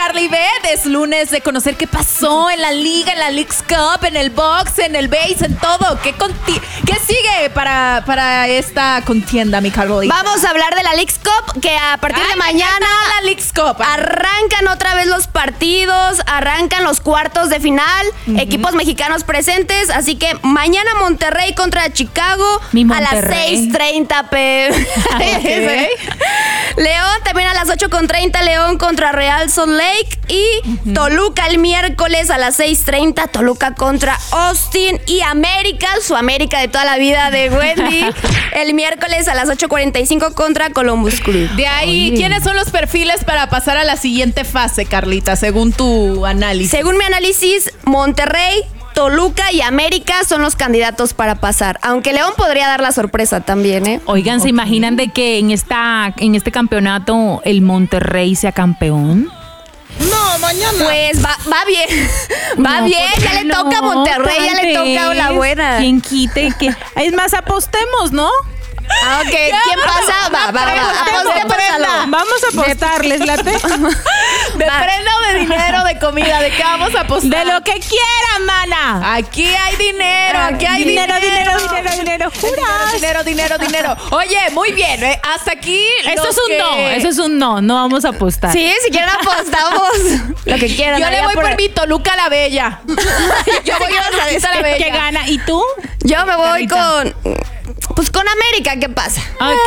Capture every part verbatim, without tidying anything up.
Carly B, es lunes de conocer qué pasó en la liga, en la Leagues Cup, en el box, en el base, en todo. ¿Qué, conti- qué sigue para, para esta contienda, mi Carly? Vamos a hablar de la Leagues Cup, que a partir Ay, de mañana la Leagues Cup. arrancan otra vez los partidos, arrancan los cuartos de final, uh-huh. equipos mexicanos presentes, así que mañana Monterrey contra Chicago Mi a las seis treinta pm. Okay. León también a las ocho treinta, León contra Real Salt Lake y uh-huh. Toluca el miércoles a las seis treinta, Toluca contra Austin y América, su América de toda la vida de Wendy, el miércoles a las ocho cuarenta y cinco contra Columbus Crew. De ahí, Oye. ¿quiénes son los perfiles para pasar a la siguiente fase, Carlita, según tu análisis? Según mi análisis, Monterrey, Toluca y América son los candidatos para pasar. Aunque León podría dar la sorpresa también, ¿eh? Oigan, ¿se okay. imaginan de que en esta en este campeonato el Monterrey sea campeón? No, mañana. Pues va, va bien. Va no, bien, ya le no, toca a Monterrey, ya le toca la buena. ¿Quién quite? Que... Es más, apostemos, ¿no? Ah, ok. ¿Quién pasa? Va, va, va. Apostémoslo. Vamos a apostarles, late. ¿De prenda o de dinero, de comida? ¿De qué vamos a apostar? De lo que quieran, mana. Aquí hay dinero, aquí hay dinero. Dinero, dinero, dinero, dinero. Juras. Dinero, dinero, dinero. Oye, muy bien, ¿eh? Hasta aquí. Eso es un que... no, eso es un no. No vamos a apostar. Sí, si quieren apostamos. Lo que quieran. Yo le voy por, por mi Toluca la Bella. Yo voy a la Toluca la Bella. ¿Qué gana? ¿Y tú? Yo me voy Carlita. con... Pues con América, ¿qué pasa? Ok.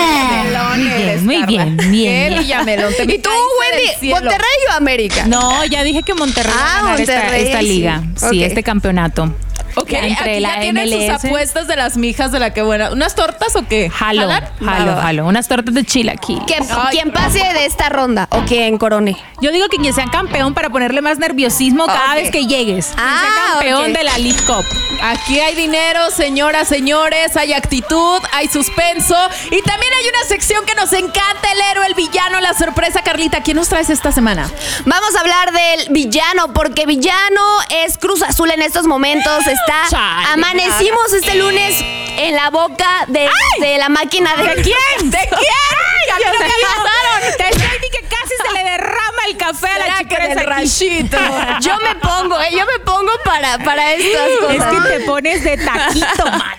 Muy bien, muy bien, bien. Qué Villamelón. ¿Y tú, Wendy? ¿Monterrey o América? No, ya dije que Monterrey ah, va a ganar Monterrey, esta, esta liga. sí, Sí, okay. este campeonato. Ok, entre aquí la ya tienen M L S. sus apuestas de las mijas de la que buena. ¿Unas tortas o qué? Jalo, ¿Jalan? jalo, jalo. Unas tortas de chilaquil. ¿Quién, ¿Quién pase de esta ronda o quién corone? Yo digo que quien sea campeón para ponerle más nerviosismo cada Okay. vez que llegues. Quien Ah, sea campeón okay. de la League Cup. Aquí hay dinero, señoras, señores, hay actitud, hay suspenso y también hay una sección que nos encanta, el héroe, el villano, la sorpresa. Carlita, ¿quién nos traes esta semana? Vamos a hablar del villano, porque villano es Cruz Azul en estos momentos. Está Chale. Amanecimos este lunes en la boca de, de la máquina de... ¿De quién? ¿De quién? Ya ¿Qué no me me avisaron? Te estoy ni que casi se le derrama el café a la ¿Será chica que del aquí. ranchito? Yo me pongo, eh, yo me pongo para, para estas Es cosas. que te pones de taquito, mana.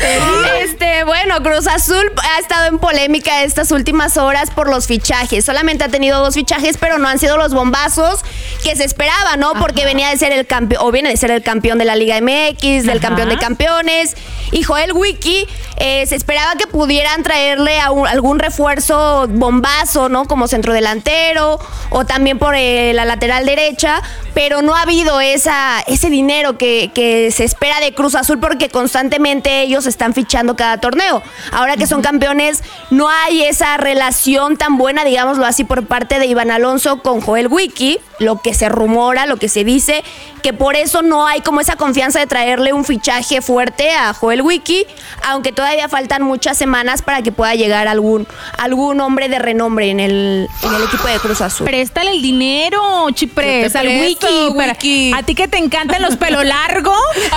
Este, bueno, Cruz Azul ha estado en polémica estas últimas horas por los fichajes. Solamente ha tenido dos fichajes, pero no han sido los bombazos que se esperaba, ¿no? Porque Ajá. venía de ser el campeón, o viene de ser el campeón de la Liga M X, del Ajá. campeón de campeones. Y Joel Wiki, eh, se esperaba que pudieran traerle a un, algún refuerzo bombazo, ¿no? Como centrodelantero, o también por eh, la lateral derecha. Pero no ha habido esa, ese dinero que, que se espera de Cruz Azul, porque constantemente ellos están fichando cada torneo. Ahora que son campeones, no hay esa relación tan buena, digámoslo así, por parte de Iván Alonso con Joel Wiki, lo que se rumora, lo que se dice, que por eso no hay como esa confianza de traerle un fichaje fuerte a Joel Wiki, aunque todavía faltan muchas semanas para que pueda llegar algún, algún hombre de renombre en el, en el equipo de Cruz Azul. Préstale el dinero, Chipres, al Wiki. Wiki. Para, a ti que te encantan los pelo largo.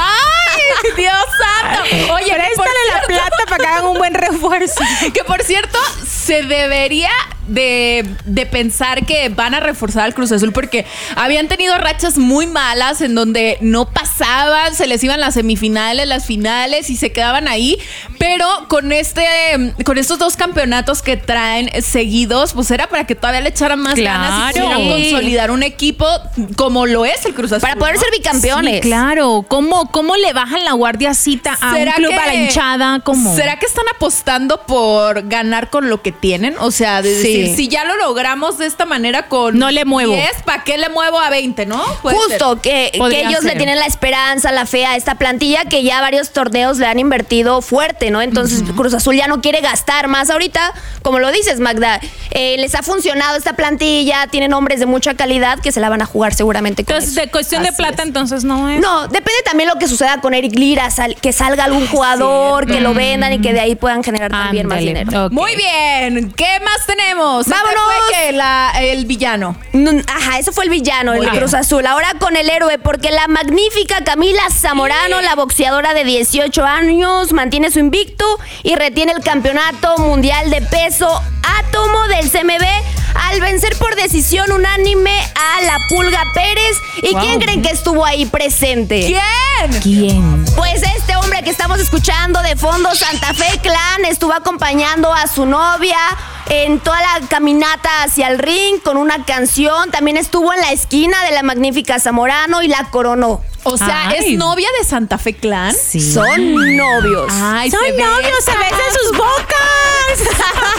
¡Ay, Dios santo! Oye, préstale la plata para que hagan un buen refuerzo. Que por cierto, se debería de, de pensar que van a reforzar al Cruz Azul, porque habían tenido rachas muy malas en donde no pasaban, se les iban las semifinales, las finales y se quedaban ahí, pero con este con estos dos campeonatos que traen seguidos, pues era para que todavía le echaran más claro. ganas y pudieran consolidar un equipo como lo es el Cruz Azul, para poder ¿no? ser bicampeones. Sí, claro. ¿Cómo, ¿Cómo le bajan la guardiacita a un club, que, a la hinchada? ¿Cómo? ¿Será que están apostando por ganar con lo que tienen? O sea, de Sí. decir, si ya lo logramos de esta manera con no le muevo diez, ¿para qué le muevo a veinte, no? Puede Justo, ser. que, que ellos ser. le tienen la esperanza, la fe a esta plantilla, que ya varios torneos le han invertido fuerte, ¿no? Entonces uh-huh. Cruz Azul ya no quiere gastar más ahorita, como lo dices, Magda. Eh, les ha funcionado esta plantilla, tienen hombres de mucha calidad que se la van a jugar seguramente con Entonces, eso. de cuestión Así de plata, es. entonces no es. No, depende también lo que suceda con Eric Lira, sal, que salga algún jugador, que lo vendan y que de ahí puedan generar también Ándale. más dinero. Okay. Muy bien, ¿qué más tenemos? ¡Vámonos! Este fue que la, el villano. No, ajá, eso fue el villano, Muy el bien. Cruz Azul. Ahora con el héroe, porque la magnífica Camila Zamorano, la boxeadora de dieciocho años, mantiene su invicto y retiene el campeonato mundial de peso átomo del C M B al vencer por decisión unánime a la Pulga Pérez. ¿Y wow. quién creen que estuvo ahí presente? ¿Quién? ¿Quién? Pues este hombre que estamos escuchando de fondo, Santa Fe Clan, estuvo acompañando a su novia en toda la caminata hacia el ring con una canción. También estuvo en la esquina de la magnífica Zamorano y la coronó. O sea, Ay. ¿es novia de Santa Fe Clan? Sí. Son novios. Ay, Son se novios, se besan sus bocas.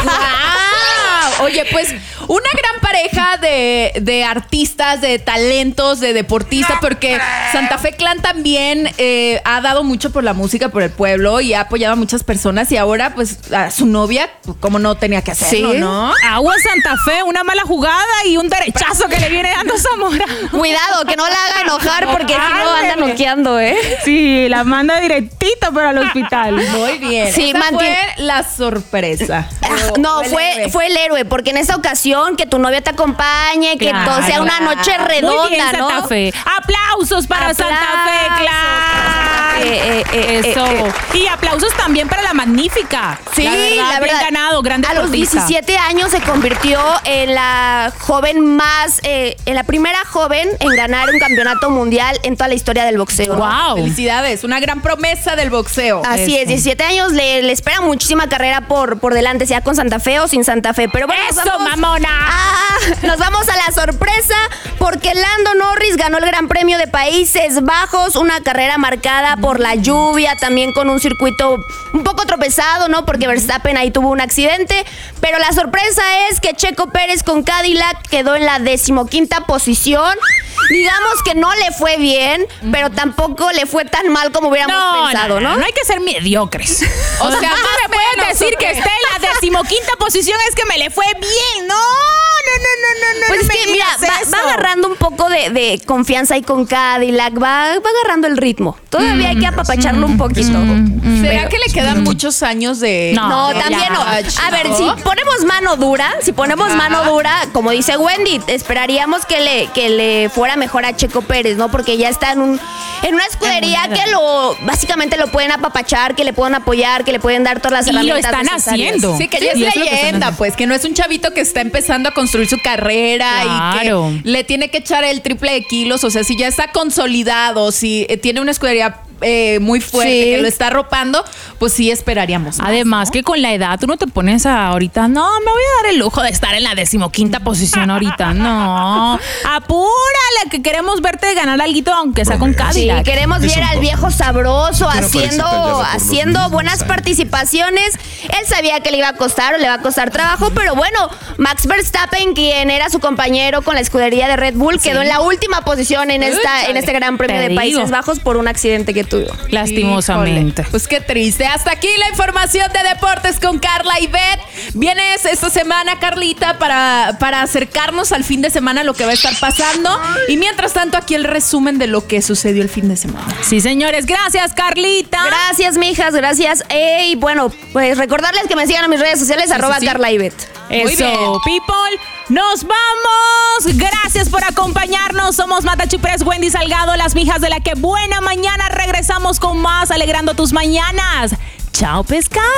Wow. Oye, pues una gran pareja de, de artistas, de talentos, de deportistas, porque Santa Fe Clan también eh, ha dado mucho por la música, por el pueblo y ha apoyado a muchas personas y ahora pues a su novia, como no tenía que hacerlo, ¿Sí? ¿no? Agua Santa Fe, una mala jugada y un derechazo que le viene dando Zamora. Cuidado, que no la haga enojar porque si no anda noqueando, ¿eh? Sí, la manda directito para el hospital. Muy bien. Sí, Esa manti- fue la sorpresa. O, no, fue, fue el héroe, porque en esta ocasión que tu novia te acompañe, que Claro. todo sea una noche redonda, Muy bien, ¿no? Santa Fe. Aplausos para Aplausos Santa Fe, Clan. Eh, eh, eh, Eso. eh, eh. Y aplausos también para la magnífica. Sí, la verdad, la verdad. bien ganado, gran A los deportista. diecisiete años se convirtió en la joven más, eh, en la primera joven en ganar un campeonato mundial en toda la historia del boxeo. Wow. Felicidades, una gran promesa del boxeo. Así Eso. es, diecisiete años le, le espera muchísima carrera por, por delante, sea con Santa Fe o sin Santa Fe. Pero bueno, nos ¡Eso, vamos- mamona! Ah, nos vamos a la sorpresa porque Lando Norris ganó el Gran Premio de Países Bajos, una carrera marcada por la lluvia, también con un circuito un poco tropezado, ¿no? Porque Verstappen ahí tuvo un accidente, pero la sorpresa es que Checo Pérez con Cadillac quedó en la decimoquinta posición. Digamos que no le fue bien, pero tampoco le fue tan mal como hubiéramos No, pensado, no, ¿no? no, no hay que ser mediocres. O sea, tú más me puedes menos, decir ¿o que qué? esté en la decimoquinta posición es que me le fue bien. No, no, no, no, no, no. Pues no es me que, mira, digas va, eso. va agarrando un poco de, de confianza ahí con Cadillac, va, va agarrando el ritmo. Todavía hay que apapacharlo un poquito. ¿Será que le quedan muchos años de...? No. No, de también no. latch, A ver, ¿no? si ponemos mano dura, si ponemos Ajá. mano dura, como dice Wendy, esperaríamos que le, que le fuera mejor a Checo Pérez, ¿no? Porque ya está en un en una escudería En una- que lo básicamente lo pueden apapachar, que le pueden apoyar, que le pueden dar todas las Y lo herramientas están necesarias. haciendo. Sí, que Sí, ya es y es lo que están leyenda, haciendo. pues, que no es un chavito que está empezando a construir su carrera Claro. y que le tiene que echar el triple de kilos. O sea, si ya está consolidado, si eh, tiene una escudería eh, muy fuerte Sí. que lo está arropando, pues sí esperaríamos más, Además ¿no? que con la edad tú no te pones a ahorita, no, me voy a dar el lujo de estar en la decimoquinta posición ahorita. No, apúrale, que queremos verte ganar alguito aunque sea con Sí, Cadillac. queremos ver al viejo sabroso Pero haciendo, parece callado por los haciendo mismos buenas años. participaciones. Él sabía que le iba a costar o le va a costar trabajo, pero bueno, Max Verstappen, quien era su compañero con la escudería de Red Bull, quedó en la última posición en esta, Úchale. en este Gran Premio Te de Países digo. Bajos por un accidente que tuvo. Lastimosamente. Híjole, pues qué triste. Hasta aquí la información de deportes con Carla y Beth. Vienes esta semana, Carlita, para, para acercarnos al fin de semana, lo que va a estar pasando. Y mientras tanto, aquí el resumen de lo que sucedió el fin de semana. Sí, señores, gracias, Carlita. Gracias, mijas, gracias. Eh, y bueno, pues recordarles que me sigan a mis redes sociales, arroba sí. Carla Ibet. Muy Eso, bien. people, nos vamos. Gracias por acompañarnos. Somos Mata Chiprés, Wendy Salgado, las mijas de la que buena mañana. Regresamos con más, alegrando tus mañanas. Chao, pescado.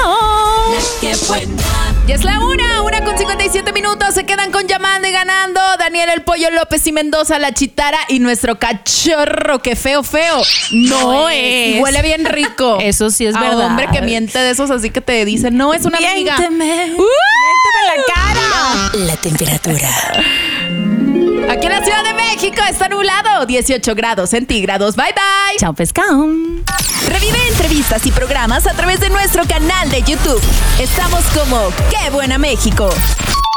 Ya es la una, una con cincuenta y siete minutos. Se quedan con Llamando y Ganando. Daniel El Pollo López y Mendoza, la Chitara y nuestro cachorro, que feo, feo. No es. Y huele bien rico. Eso sí es A verdad. hombre que miente de esos, así que te dicen, no, es una amiga. Miénteme. ¡Uh! Miénteme en la cara. La temperatura. Aquí en la Ciudad de México está nublado, dieciocho grados centígrados. Bye, bye. Chao, pescado. Revive entrevistas y programas a través de nuestro canal de YouTube. Estamos como Qué Buena México.